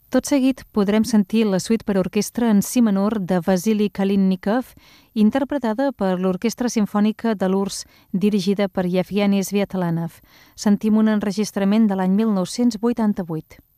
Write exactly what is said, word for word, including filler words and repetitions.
Tot seguit podrem sentir la suite per a orquestra en si menor de Vasily Kalinnikov, interpretada per l'Orquestra Simfònica de l'U R S S, dirigida per Yevgeny Sviatlanov. Sentim un enregistrament de l'any mil nou-cents vuitanta-vuit.